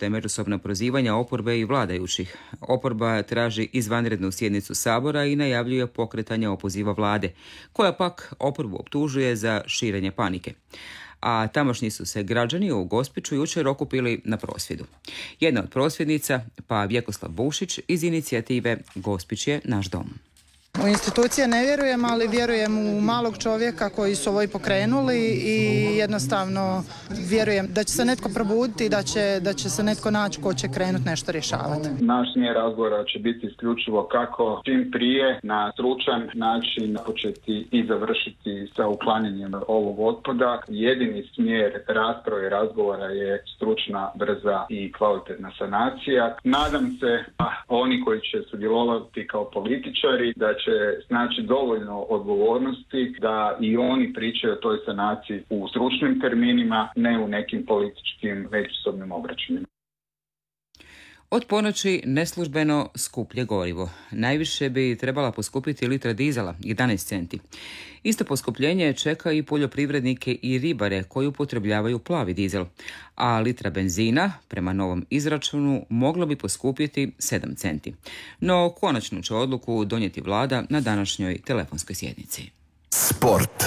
te međusobna prozivanja oporbe i vladajućih. Oporba traži izvanrednu sjednicu Sabora i najavljuje pokretanje opoziva vlade, koja pak oporbu optužuje za širenje panike. A tamošnji su se građani u Gospiću jučer okupili na prosvjedu. Jedna od prosvjednica, pa Vjekoslav Bušić iz inicijative Gospić je naš dom. U institucije ne vjerujem, ali vjerujem u malog čovjeka koji su ovo i pokrenuli i jednostavno vjerujem da će se netko probuditi i da će se netko naći ko će krenuti nešto rješavati. Naš smjer razgovora će biti isključivo kako čim prije na stručan način početi i završiti sa uklanjanjem ovog otpada. Jedini smjer rasprave i razgovora je stručna, brza i kvalitetna sanacija. Nadam se da oni koji će sudjelovati kao političari da će znači dovoljno odgovornosti da i oni pričaju o toj sanaciji u stručnim terminima, ne u nekim političkim međusobnim obračunima. Od ponoći neslužbeno skuplje gorivo. Najviše bi trebala poskupiti litra dizela, 11 centi. Isto poskupljenje čeka i poljoprivrednike i ribare koji upotrebljavaju plavi dizel, a litra benzina, prema novom izračunu, moglo bi poskupiti 7 centi. No, konačnu će odluku donijeti vlada na današnjoj telefonskoj sjednici. Sport.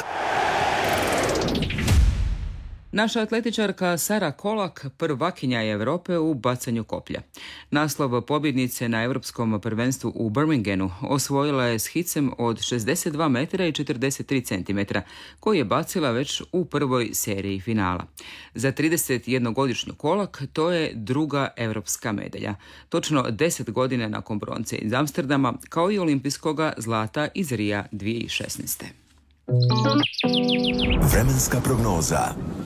Naša atletičarka Sara Kolak prvakinja je Europe u bacanju koplja. Naslov pobjednice na Europskom prvenstvu u Birminghamu osvojila je s hicem od 62 metra i 43 centimetra, koji je bacila već u prvoj seriji finala. Za 31-godišnju Kolak to je druga europska medalja. Točno 10 godina nakon bronce iz Amsterdama, kao i olimpijskoga zlata iz Rija 2016. Vremenska prognoza.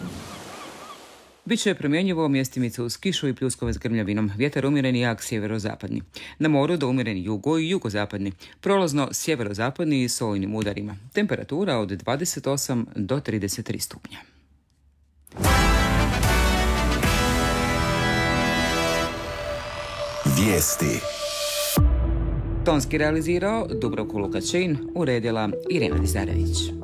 Biće promjenjivo, mjestimice uz kišu i pljuskove s grmljavinom. Vjetar umjereni jak sjeverozapadni. Na moru do umjereni jugo i jugozapadni. Prolazno sjeverozapadni i s olujnim udarima. Temperatura od 28 do 33 stupnja. Vijesti. Tonski realizirao Dubravko Lukačin, uredila Irena Dizarević.